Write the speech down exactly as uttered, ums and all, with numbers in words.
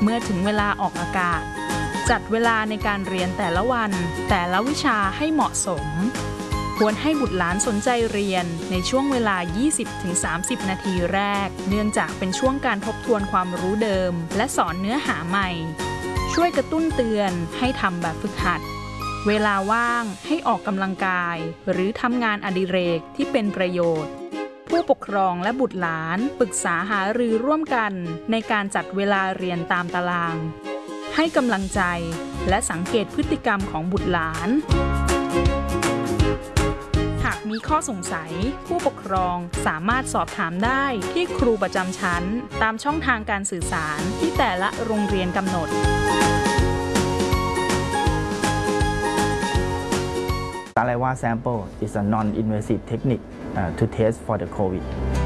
มื่อถึงเวลาออกอากาศจัดเวลาในการเรียนแต่ละวันแต่ละวิชาให้เหมาะสมควรให้บุตรหลานสนใจเรียนในช่วงเวลา ยี่สิบถึงสามสิบ นาทีแรกเนื่องจากเป็นช่วงการทบทวนความรู้เดิมและสอนเนื้อหาใหม่ช่วยกระตุ้นเตือนให้ทำแบบฝึกหัดเวลาว่างให้ออกกำลังกายหรือทำงานอดิเรกที่เป็นประโยชน์ผู้ปกครองและบุตรหลานปรึกษาหารือร่วมกันในการจัดเวลาเรียนตามตารางให้กำลังใจและสังเกตพฤติกรรมของบุตรหลานหากมีข้อสงสัยผู้ปกครองสามารถสอบถามได้ที่ครูประจำชั้นตามช่องทางการสื่อสารที่แต่ละโรงเรียนกำหนด Saliva sample is a non-invasive technique uh, to test for the COVID.